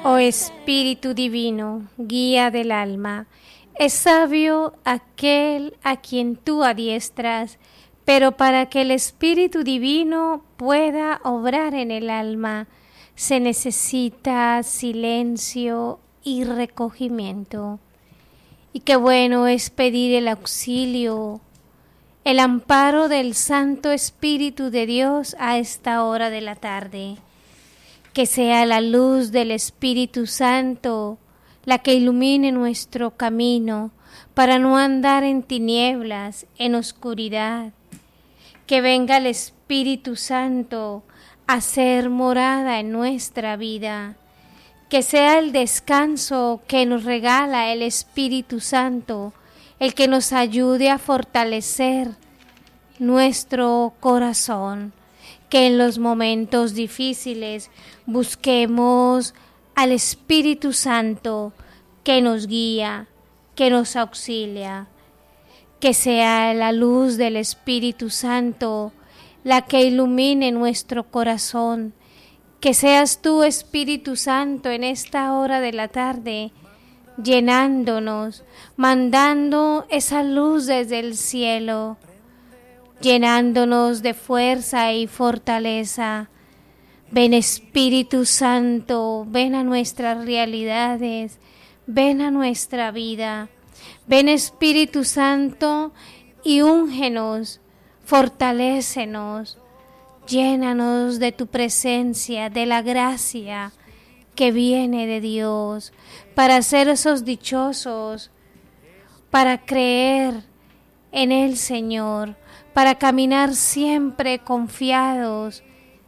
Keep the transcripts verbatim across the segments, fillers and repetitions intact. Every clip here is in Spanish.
Oh Espíritu Divino, guía del alma, es sabio aquel a quien tú adiestras, pero para que el Espíritu Divino pueda obrar en el alma, se necesita silencio y recogimiento. Y qué bueno es pedir el auxilio, el amparo del Santo Espíritu de Dios a esta hora de la tarde. Que sea la luz del Espíritu Santo la que ilumine nuestro camino para no andar en tinieblas, en oscuridad. Que venga el Espíritu Santo a ser morada en nuestra vida. Que sea el descanso que nos regala el Espíritu Santo, el que nos ayude a fortalecer nuestro corazón. Que en los momentos difíciles busquemos al Espíritu Santo que nos guía, que nos auxilia. Que sea la luz del Espíritu Santo la que ilumine nuestro corazón. Que seas tú, Espíritu Santo, en esta hora de la tarde, llenándonos, mandando esa luz desde el cielo, llenándonos de fuerza y fortaleza. Ven, Espíritu Santo, ven a nuestras realidades, ven a nuestra vida. Ven, Espíritu Santo, y úngenos, fortalécenos, llénanos de tu presencia, de la gracia que viene de Dios, para ser esos dichosos, para creer en el Señor, para caminar siempre confiados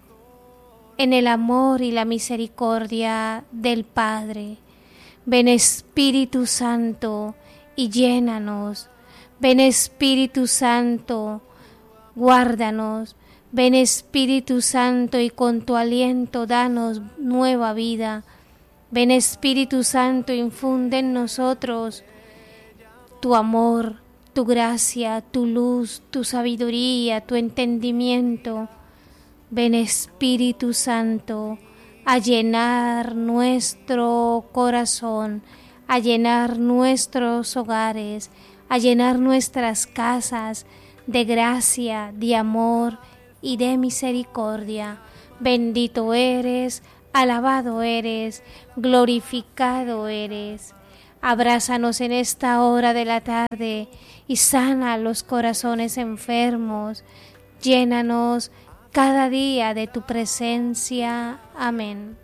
en el amor y la misericordia del Padre. Ven, Espíritu Santo, y llénanos. Ven, Espíritu Santo, guárdanos. Ven, Espíritu Santo, y con tu aliento danos nueva vida. Ven, Espíritu Santo, infunde en nosotros tu amor, tu gracia, tu luz, tu sabiduría, tu entendimiento. Ven, Espíritu Santo, a llenar nuestro corazón, a llenar nuestros hogares, a llenar nuestras casas de gracia, de amor y de misericordia. Bendito eres, alabado eres, glorificado eres. Abrázanos en esta hora de la tarde y sana los corazones enfermos. Llénanos cada día de tu presencia. Amén.